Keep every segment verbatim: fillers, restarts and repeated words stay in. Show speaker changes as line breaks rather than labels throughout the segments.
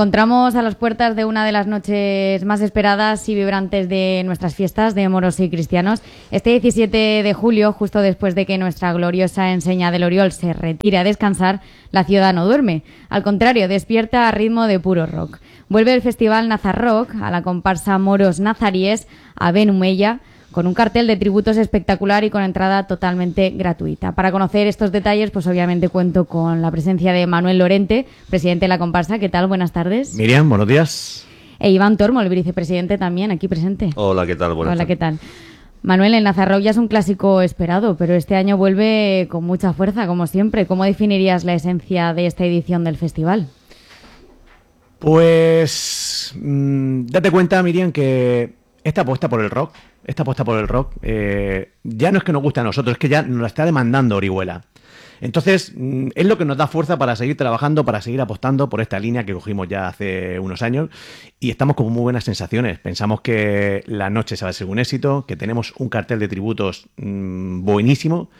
encontramos a las puertas de una de las noches más esperadas y vibrantes de nuestras fiestas de moros y cristianos. Este diecisiete de julio, justo después de que nuestra gloriosa enseña del Oriol se retire a descansar, la ciudad no duerme. Al contrario, despierta a ritmo de puro rock. Vuelve el festival Nazarrock a la comparsa Moros Nazaríes a Benumella, con un cartel de tributos espectacular y con entrada totalmente gratuita. Para conocer estos detalles, pues obviamente cuento con la presencia de Manuel Lorente, presidente de la comparsa. ¿Qué tal? Buenas tardes.
Miriam, buenos días.
E Iván Tormo, el vicepresidente también, aquí presente.
Hola, ¿qué tal? Buenas
Hola,
tardes.
¿qué tal? Manuel, el Nazarrock ya es un clásico esperado, pero este año vuelve con mucha fuerza, como siempre. ¿Cómo definirías la esencia de esta edición del festival?
Pues mmm, date cuenta, Miriam, que esta apuesta por el rock, esta apuesta por el rock, eh, ya no es que nos guste a nosotros, es que ya nos la está demandando Orihuela. Entonces, mmm, es lo que nos da fuerza para seguir trabajando, para seguir apostando por esta línea que cogimos ya hace unos años y estamos con muy buenas sensaciones. Pensamos que la noche se va a ser un éxito, que tenemos un cartel de tributos mmm, buenísimo.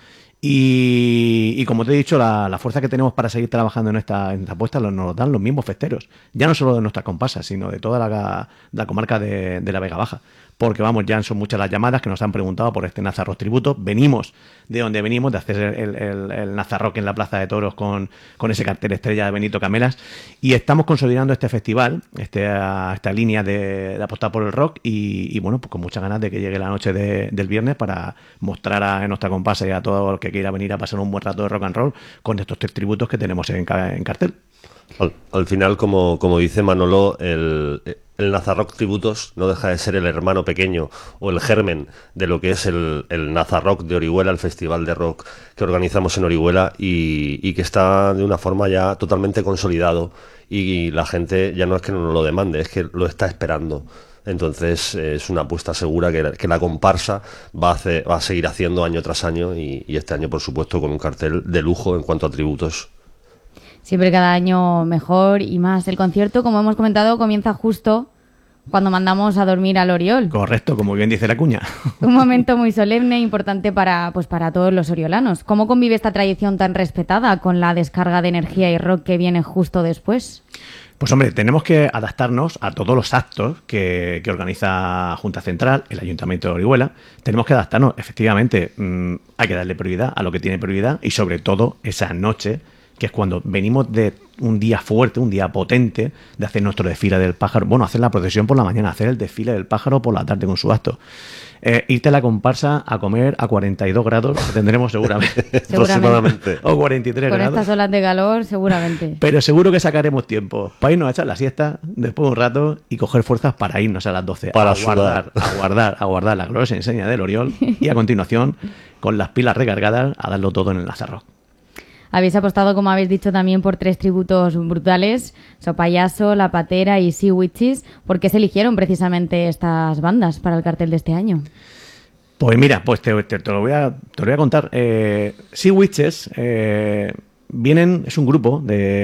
Y, y como te he dicho, la, la fuerza que tenemos para seguir trabajando en esta, en esta apuesta nos lo dan los mismos festeros. Ya no solo de nuestras comparsas, sino de toda la, la comarca de, de la Vega Baja. Porque vamos, ya son muchas las llamadas que nos han preguntado por este Nazarrock tributo. Venimos de donde venimos, de hacer el, el, el Nazarrock en la Plaza de Toros con, con ese cartel estrella de Benito Camelas. Y estamos consolidando este festival, este, esta línea de, de apostar por el rock. Y, y bueno, pues con muchas ganas de que llegue la noche de, del viernes para mostrar a, a nuestra comparsa y a todo el que quiera venir a pasar un buen rato de rock and roll con estos tres tributos que tenemos en, en cartel.
Al, al final, como, como dice Manolo, el, el Nazarrock Tributos no deja de ser el hermano pequeño o el germen de lo que es el, el Nazarrock de Orihuela, el festival de rock que organizamos en Orihuela y, y que está de una forma ya totalmente consolidado y la gente ya no es que no nos lo demande, es que lo está esperando. Entonces eh, es una apuesta segura que la, que la comparsa va a, hacer, va a seguir haciendo año tras año y, y este año, por supuesto, con un cartel de lujo en cuanto a tributos.
Siempre cada año mejor y más. El concierto, como hemos comentado, comienza justo cuando mandamos a dormir al Oriol.
Correcto, como bien dice la cuña.
Un momento muy solemne e importante para, pues, para todos los oriolanos. ¿Cómo convive esta tradición tan respetada con la descarga de energía y rock que viene justo después?
Pues hombre, tenemos que adaptarnos a todos los actos que, que organiza Junta Central, el Ayuntamiento de Orihuela. Tenemos que adaptarnos, efectivamente, mmm, hay que darle prioridad a lo que tiene prioridad y sobre todo esa noche, que es cuando venimos de un día fuerte, un día potente, de hacer nuestro desfile del pájaro, bueno, hacer la procesión por la mañana, hacer el desfile del pájaro por la tarde con su acto. Eh, irte a la comparsa a comer a cuarenta y dos grados, que tendremos seguramente.
seguramente.
O cuarenta y tres
Con
grados.
Con estas olas de calor, seguramente.
Pero seguro que sacaremos tiempo para irnos a echar la siesta después de un rato y coger fuerzas para irnos a las doce.
Para
a guardar, a guardar, a guardar la gloriosa enseña del Oriol y a continuación, con las pilas recargadas, a darlo todo en el Nazarrock.
Habéis apostado, como habéis dicho, también por tres tributos brutales, Sopayaso, La Patera y Sea Witches. ¿Por qué se eligieron precisamente estas bandas para el cartel de este año?
Pues mira, pues te, te, te, lo, voy a, te lo voy a contar. Eh, Sea Witches eh, vienen, es un grupo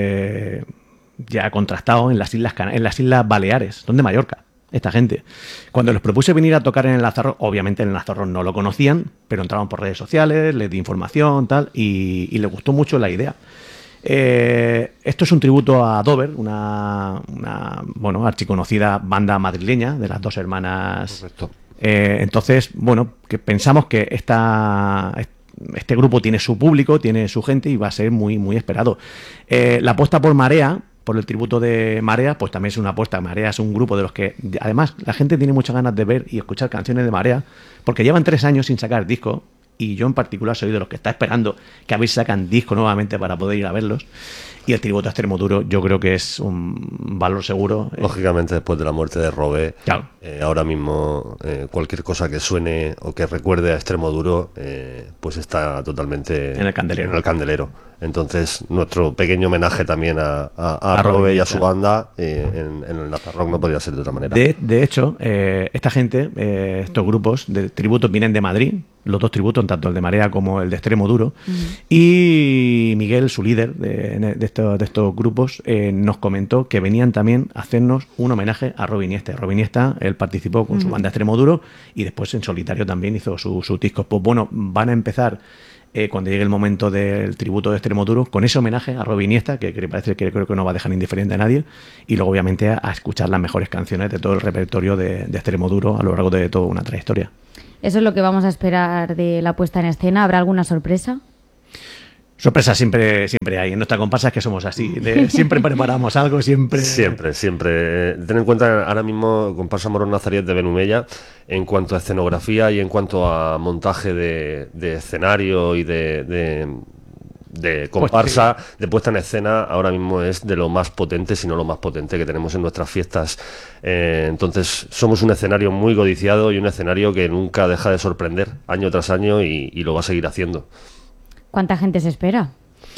de ya contrastado en las Islas Can- en las Islas Baleares, son de Mallorca. Esta gente. Cuando les propuse venir a tocar en el Nazarrock, obviamente en el Nazarrock no lo conocían, pero entraban por redes sociales, les di información, tal, y, y les gustó mucho la idea. Eh, esto es un tributo a Dover, una, una bueno, archiconocida banda madrileña de las dos hermanas.
Correcto.
Eh, entonces, bueno, que pensamos que esta, este grupo tiene su público, tiene su gente y va a ser muy, muy esperado. Eh, la apuesta por Marea, por el tributo de Marea, pues también es una apuesta. Marea es un grupo de los que, además, la gente tiene muchas ganas de ver y escuchar canciones de Marea, porque llevan tres años sin sacar disco, y yo en particular soy de los que está esperando que a ver si sacan disco nuevamente para poder ir a verlos. Y el tributo a Extremoduro yo creo que es un valor seguro.
Lógicamente, después de la muerte de Robé,
claro.
eh, ahora mismo eh, cualquier cosa que suene o que recuerde a Extremoduro, eh, pues está totalmente
en el candelero.
En el candelero. Entonces, nuestro pequeño homenaje también a, a, a, a Robé y a su banda eh, en, en el Nazarrock no podría ser de otra manera.
De, de hecho, eh, esta gente, eh, estos grupos de tributos vienen de Madrid, los dos tributos, tanto el de Marea como el de Extremoduro, uh-huh. Y Miguel, su líder de, de, estos, de estos grupos, eh, nos comentó que venían también a hacernos un homenaje a Robin Iniesta. Robin Iniesta, él participó con uh-huh. su banda Extremoduro y después en solitario también hizo sus su discos. Pues bueno, van a empezar eh, cuando llegue el momento del tributo de Extremoduro, con ese homenaje a Rob Iniesta, que, que parece que creo que no va a dejar indiferente a nadie, y luego obviamente a, a escuchar las mejores canciones de todo el repertorio de, de Extremoduro a lo largo de toda una trayectoria.
Eso es lo que vamos a esperar de la puesta en escena. ¿Habrá alguna sorpresa?
Sorpresas siempre, siempre hay. En nuestra comparsa es que somos así. De, siempre preparamos algo, siempre.
Siempre, siempre. Ten en cuenta ahora mismo comparsa Moros Nazaríes de Benumella, en cuanto a escenografía y en cuanto a montaje de, de escenario y de, de, de comparsa, pues, sí. de puesta en escena, ahora mismo es de lo más potente, si no lo más potente que tenemos en nuestras fiestas. Eh, entonces, somos un escenario muy codiciado y un escenario que nunca deja de sorprender año tras año y, y lo va a seguir haciendo.
¿Cuánta gente se espera?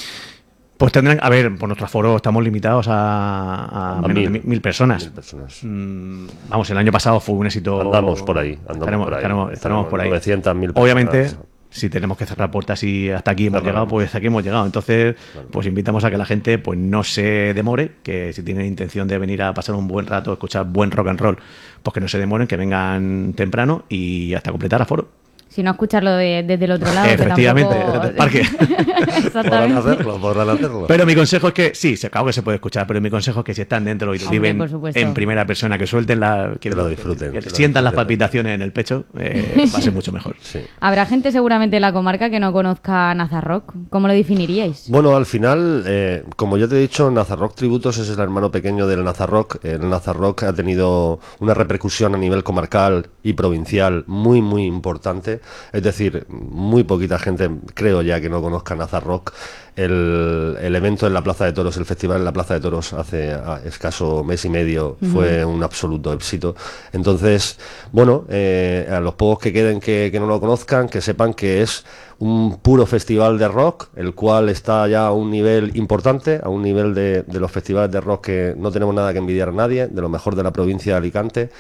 Pues tendrán, a ver, por nuestro aforo estamos limitados a, a, a menos mil, de mil personas. Mil personas. Mm, vamos, el año pasado fue un éxito.
Andamos por ahí, andamos
estaremos,
por ahí.
Estaremos, estaremos por ahí.
novecientas mil personas.
Obviamente, si tenemos que cerrar puertas y hasta aquí hemos llegado, pues hasta aquí hemos llegado. Entonces, pues invitamos a que la gente pues no se demore, que si tienen intención de venir a pasar un buen rato, escuchar buen rock and roll, pues que no se demoren, que vengan temprano y hasta completar aforo.
Si no, escucharlo de, desde el otro lado.
Efectivamente,
que tampoco...
desde el parque.
Podrán hacerlo, podrán hacerlo.
Pero mi consejo es que, sí, claro que se puede escuchar, pero mi consejo es que si están dentro y lo viven en primera persona, que suelten la... Que,
que lo disfruten.
Que, que
que
sientan
lo
las palpitaciones en el pecho, eh, va a ser mucho mejor.
Sí.
Habrá gente seguramente en la comarca que no conozca Nazarrock. ¿Cómo lo definiríais?
Bueno, al final, eh, como ya te he dicho, Nazarrock Tributos es el hermano pequeño del Nazarrock. El Nazarrock ha tenido una repercusión a nivel comarcal y provincial muy, muy importante. Es decir, muy poquita gente, creo ya, que no conozca Nazarrock. El, el evento en la Plaza de Toros, el festival en la Plaza de Toros hace a, escaso mes y medio uh-huh. fue un absoluto éxito. Entonces, bueno, eh, a los pocos que queden que, que no lo conozcan, que sepan que es un puro festival de rock, el cual está ya a un nivel importante, a un nivel de, de los festivales de rock que no tenemos nada que envidiar a nadie, de lo mejor de la provincia de Alicante.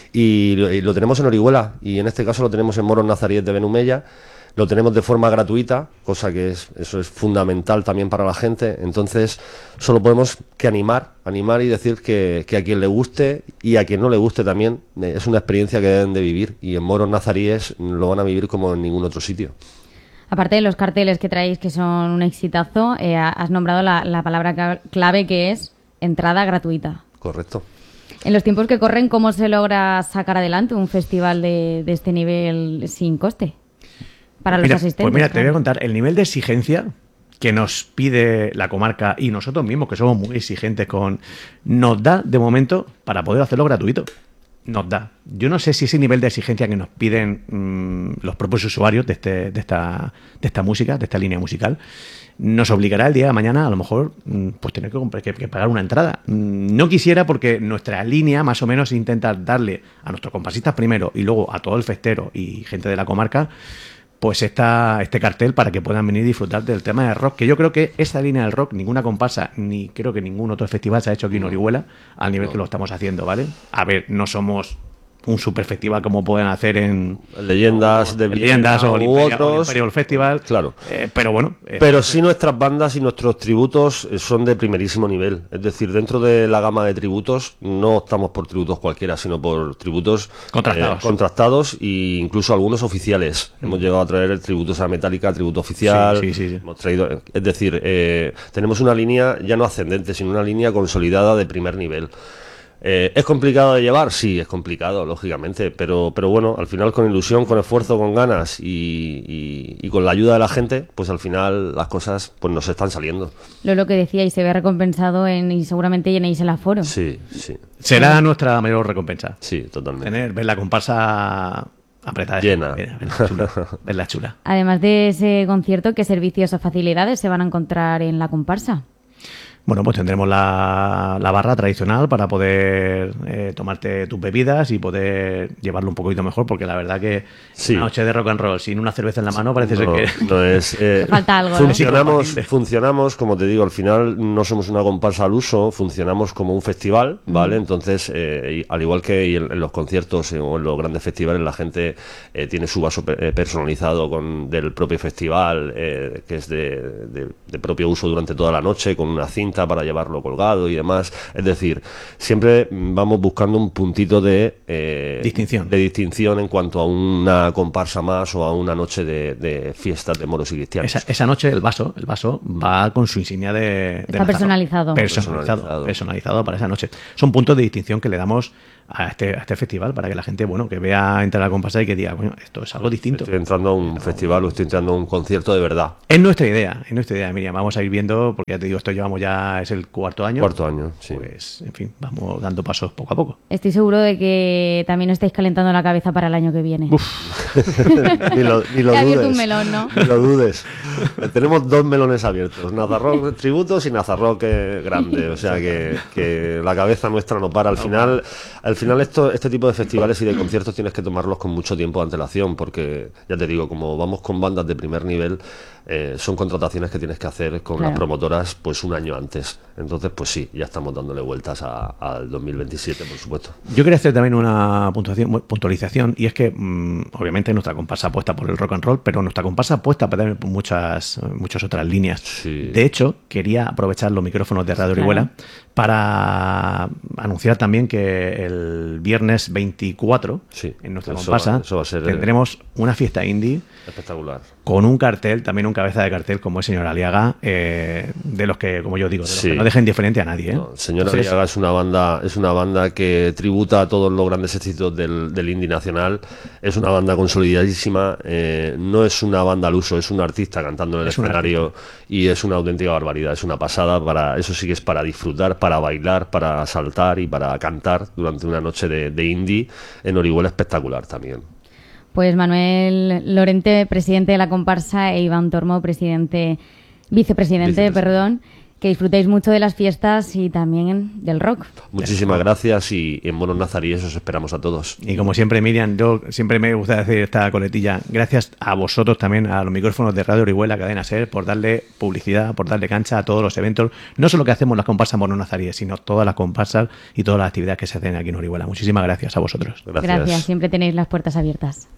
Y lo, y lo tenemos en Orihuela, y en este caso lo tenemos en Moros Nazaríes de Benumella. Lo tenemos de forma gratuita, cosa que es, eso es fundamental también para la gente. Entonces, solo podemos que animar, animar y decir que, que a quien le guste y a quien no le guste también, eh, es una experiencia que deben de vivir. Y en Moros Nazaríes lo van a vivir como en ningún otro sitio.
Aparte de los carteles que traéis, que son un exitazo, eh, has nombrado la, la palabra clave, que es entrada gratuita.
Correcto.
En los tiempos que corren, ¿cómo se logra sacar adelante un festival de, de este nivel sin coste para los
mira,
asistentes?
Pues mira,
claro.
te voy a contar el nivel de exigencia que nos pide la comarca y nosotros mismos, que somos muy exigentes con... Nos da, de momento, para poder hacerlo gratuito. Nos da. Yo no sé si ese nivel de exigencia que nos piden mmm, los propios usuarios de, este, de, esta, de esta música, de esta línea musical, nos obligará el día de mañana a lo mejor pues tener que, que, que pagar una entrada. No quisiera, porque nuestra línea más o menos intenta darle a nuestros comparsistas primero y luego a todo el festero y gente de la comarca pues esta, este cartel para que puedan venir y disfrutar del tema del rock, que yo creo que esta línea del rock ninguna comparsa ni creo que ningún otro festival se ha hecho aquí en Orihuela al nivel no. que lo estamos haciendo, ¿vale? A ver, no somos un super festival como pueden hacer en
Leyendas de
Leyendas o el
u
Imperial,
otros
o el Imperial Festival,
claro,
eh, pero bueno, eh,
pero sí nuestras bandas y nuestros tributos son de primerísimo nivel, es decir, dentro de la gama de tributos no estamos por tributos cualquiera, sino por tributos
contrastados,
eh, contrastados e incluso algunos oficiales. Mm. Hemos llegado a traer tributos a Metallica, tributo oficial,
sí, sí, sí, sí.
hemos traído, es decir, eh, tenemos una línea ya no ascendente, sino una línea consolidada de primer nivel. Eh, ¿Es complicado de llevar? Sí, es complicado, lógicamente, pero, pero bueno, al final con ilusión, con esfuerzo, con ganas y, y, y con la ayuda de la gente, pues al final las cosas pues nos están saliendo.
Lo, lo que decía, y se ve recompensado en, y seguramente llenéis el aforo.
Sí, sí.
Será nuestra mayor recompensa.
Sí, totalmente.
Tener, ver la comparsa apretada.
Llena.
Verla chula, verla chula.
Además de ese concierto, ¿qué servicios o facilidades se van a encontrar en la comparsa?
Bueno, pues tendremos la, la barra tradicional para poder eh, tomarte tus bebidas y poder llevarlo un poquito mejor, porque la verdad que
sí.
una noche de rock and roll sin una cerveza en la mano parece
no,
ser que...
No es... Eh,
falta algo,
funcionamos,
¿no?
funcionamos, como te digo, al final no somos una comparsa al uso, funcionamos como un festival, ¿vale? Mm. Entonces, eh, al igual que en, en los conciertos eh, o en los grandes festivales, la gente eh, tiene su vaso eh, personalizado con del propio festival, eh, que es de, de, de propio uso durante toda la noche, con una cinta cinta para llevarlo colgado y demás. Es decir, siempre vamos buscando un puntito de eh,
distinción.
de distinción en cuanto a una comparsa más o a una noche de, de fiestas de moros y cristianos.
Esa, esa noche el vaso, el vaso va con su insignia de, de
Está
Nazarro.
personalizado.
personalizado.
Personalizado.
Personalizado para esa noche. Son puntos de distinción que le damos a este, a este festival para que la gente, bueno, que vea entrar a la comparsa y que diga, bueno, esto es algo distinto.
Estoy entrando a un festival o estoy entrando a un concierto de verdad.
Es nuestra idea, es nuestra idea, Miriam. Vamos a ir viendo, porque ya te digo, esto llevamos ya, es el cuarto año.
Cuarto año, sí.
Pues, en fin, vamos dando pasos poco a poco.
Estoy seguro de que también os estáis calentando la cabeza para el año que viene.
ni lo, ni lo
Te ha
dudes.
abierto un melón, ¿no?
Ni lo dudes. Tenemos dos melones abiertos, Nazarrock tributos y Nazarrock eh, grande. O sea que, que la cabeza nuestra no para. Al final, al final esto, este tipo de festivales y de conciertos tienes que tomarlos con mucho tiempo de antelación, porque ya te digo, como vamos con bandas de primer nivel, eh, son contrataciones que tienes que hacer con
Claro.
las promotoras pues un año antes. Entonces, pues sí, ya estamos dándole vueltas a- al dos mil veintisiete, por supuesto.
Yo quería hacer también una puntuación, puntualización, y es que mm, obviamente nuestra comparsa apuesta por el rock and roll, pero nuestra comparsa apuesta también por muchas, muchas otras líneas.
Sí.
De hecho, quería aprovechar los micrófonos de Radio
Claro.
Orihuela para anunciar también que el viernes veinticuatro,
Sí,
en nuestra
eso
comparsa,
va- eso va a ser, eh,
tendremos una fiesta indie
Espectacular.
con un cartel, también un cabeza de cartel como el señor Aliaga, eh, de los que, como yo digo, de los
Sí.
que no dejen diferente a nadie. ¿eh?
No, Señora
Entonces,
Aliaga es una banda, es una banda que tributa a todos los grandes éxitos del, del indie nacional. Es una banda consolidadísima. eh, no es una banda al uso, es un artista cantando en el
Es un
escenario y es una auténtica barbaridad. Es una pasada. Para eso sí que es para disfrutar, para bailar, para saltar y para cantar durante una noche de, de indie en Orihuela, espectacular también.
Pues Manuel Lorente, presidente de la comparsa, e Iván Tormo, presidente, vicepresidente,
Vicepresidente.
perdón, que disfrutéis mucho de las fiestas y también del rock.
Muchísimas gracias y en Monos Nazaríes os esperamos a todos.
Y como siempre, Miriam, yo siempre me gusta decir esta coletilla, gracias a vosotros también, a los micrófonos de Radio Orihuela, Cadena Ser, por darle publicidad, por darle cancha a todos los eventos, no solo que hacemos las comparsas Monos Nazaríes, sino todas las comparsas y todas las actividades que se hacen aquí en Orihuela. Muchísimas gracias a vosotros.
Gracias.
Gracias, siempre tenéis las puertas abiertas.